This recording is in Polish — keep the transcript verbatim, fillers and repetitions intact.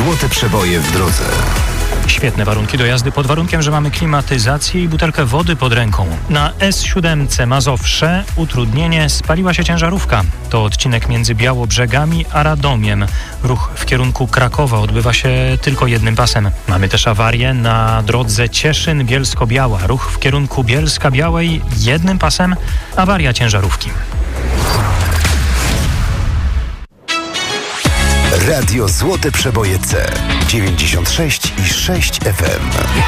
Złote przeboje w drodze. Świetne warunki do jazdy pod warunkiem, że mamy klimatyzację i butelkę wody pod ręką. Na S siedem Mazowsze utrudnienie, spaliła się ciężarówka. To odcinek między Białobrzegami a Radomiem. Ruch w kierunku Krakowa odbywa się tylko jednym pasem. Mamy też awarię na drodze Cieszyn-Bielsko-Biała. Ruch w kierunku Bielska-Białej jednym pasem. Awaria ciężarówki. Radio Złote Przeboje C dziewięćdziesiąt sześć i sześć F M.